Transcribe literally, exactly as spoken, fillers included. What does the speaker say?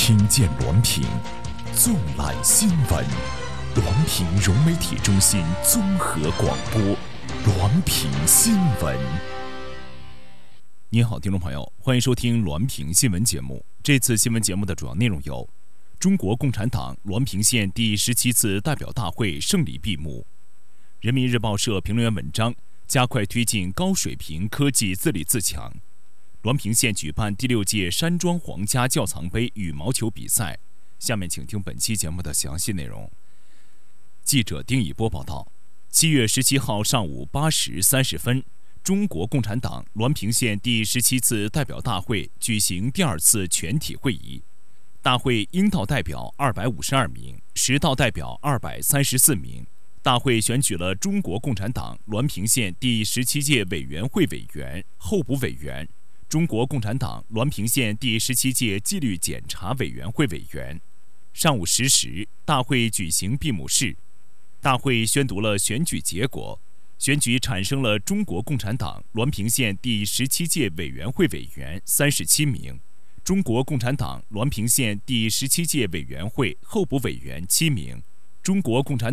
听见滦平，纵览新闻。滦平融媒体中心综合广播，滦平新闻。您好，听众朋友，欢迎收听滦平新闻节目。这次新闻节目的主要内容有：中国共产党滦平县第十七次代表大会胜利闭幕；人民日报社评论员文章：加快推进高水平科技自立自强。滦平县举办第六届山庄皇家窖藏杯羽毛球比赛。下面请听本期节目的详细内容。记者丁以波报道，七月十七号上午八时三十分，中国共产党滦平县第十七次代表大会举行第二次全体会议。大会应道代表二百五十二名，实道代表二百三十四名。大会选举了中国共产党滦平县第十七届委员会委员、候补委员。中国共产党滦平县第十七届纪律检查委员会委员。上午十时，大会举行闭幕式。大会宣读了选举结果，选举产生了中国共产党滦平县第十七届委员会委员三十七名，中国共产党滦平县第十七届委员会候补委员七名，中国共产